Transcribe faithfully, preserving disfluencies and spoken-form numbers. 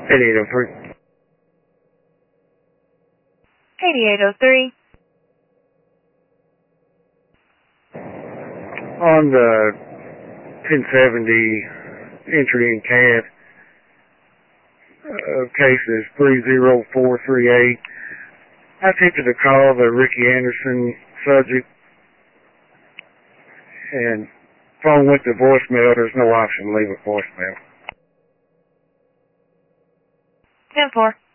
eighty-eight oh three. eighty-eight oh three. On the ten seventy entry in C A D, uh, case is three zero four three eight. I attempted to call the Ricky Anderson subject, and phone went to voicemail. There's no option to leave a voicemail. ten four.